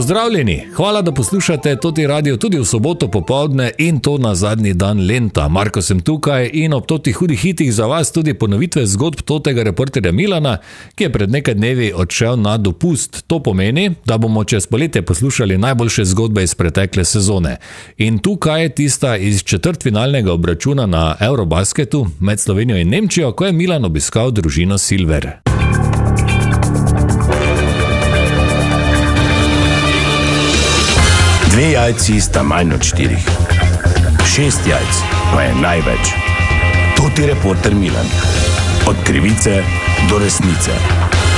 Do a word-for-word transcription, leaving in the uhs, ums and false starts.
Pozdravljeni, hvala, da poslušate toti radio tudi v soboto popoldne in to na zadnji dan lenta. Marko sem tukaj in ob totih hudih hitih za vas tudi ponovitve zgodb totega reporterja Milana, ki je pred nekaj dnevi odšel na dopust. To pomeni, da bomo čez poletje poslušali najboljše zgodbe iz pretekle sezone. In tukaj je tista iz četrtfinalnega obračuna na Eurobasketu med Slovenijo in Nemčijo, ko je Milan obiskal družino Silver. Dve jajci sta manj od štirih. Šest jajc pa je največ. To ti reporter Milan. Od krivice do resnice.